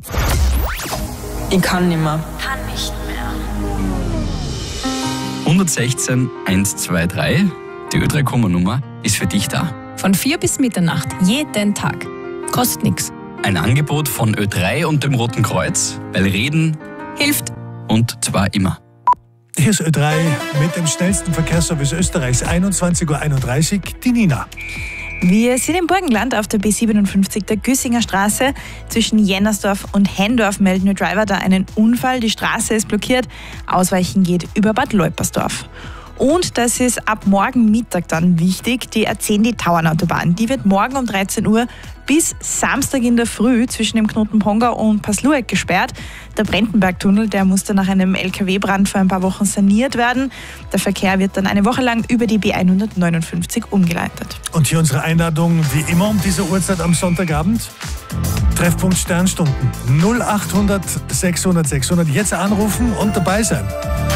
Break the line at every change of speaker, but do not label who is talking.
Ich kann nicht mehr.
Kann nicht mehr.
116 123, die Ö3-Nummer ist für dich da.
Von 4 bis Mitternacht, jeden Tag. Kostet nichts.
Ein Angebot von Ö3 und dem Roten Kreuz, weil Reden hilft und zwar immer.
Hier ist Ö3 mit dem schnellsten Verkehrsservice Österreichs, 21:31 Uhr, die Nina.
Wir sind im Burgenland auf der B57 der Güssinger Straße. Zwischen Jennersdorf und Hendorf melden Driver da einen Unfall. Die Straße ist blockiert. Ausweichen geht über Bad Leupersdorf. Und das ist ab morgen Mittag dann wichtig, die A10, die Tauernautobahn. Die wird morgen um 13 Uhr bis Samstag in der Früh zwischen dem Knoten Pongau und Paslueck gesperrt. Der Brentenbergtunnel, der musste nach einem LKW-Brand vor ein paar Wochen saniert werden. Der Verkehr wird dann eine Woche lang über die B159 umgeleitet.
Und hier unsere Einladung, wie immer um diese Uhrzeit am Sonntagabend. Treffpunkt Sternstunden 0800 600 600. Jetzt anrufen und dabei sein.